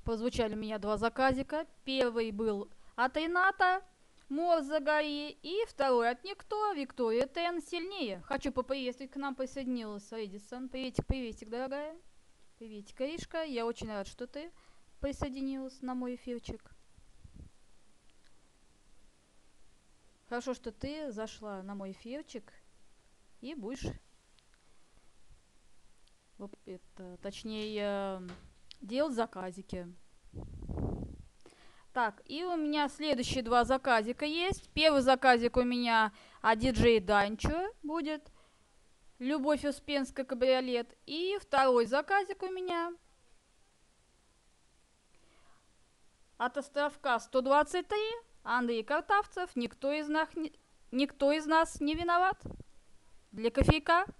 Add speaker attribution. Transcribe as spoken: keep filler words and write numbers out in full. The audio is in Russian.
Speaker 1: прозвучали у меня два заказика. Первый был от Рената, Мор загори, и второй от Никто, Виктория Тен, сильнее. Хочу поприветствовать, к нам присоединилась Эдисон. Приветик, приветик, дорогая. Приветик, Иришка. Я очень рад, что ты присоединилась на мой эфирчик. Хорошо, что ты зашла на мой эфирчик и будешь, это, точнее, делать заказики. Так, и у меня следующие два заказика есть. Первый заказик у меня от диджей Данчо будет. Любовь Успенская, кабриолет. И второй заказик у меня от Островка сто двадцать три. Андрей Картавцев. Никто из нас, никто из нас не виноват. Для кофейка.